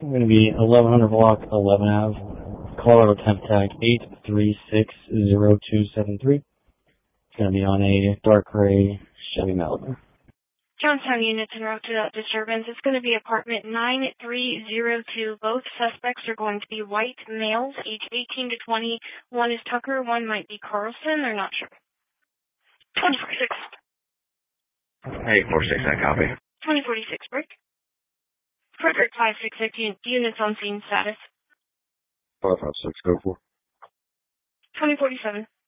I'm going to be 1100 block, 11 Ave, Colorado temp tag 8360273. It's going to be on a dark gray Chevy Malibu. Johnstown units en route to that disturbance. It's going to be apartment 9302. Both suspects are going to be white males, age 18 to 20. One is Tucker, one might be Carlson. They're not sure. 2046. Hey, 46, I copy. 2046, break. Frederick 56 units on scene status. 556, go for. 2047.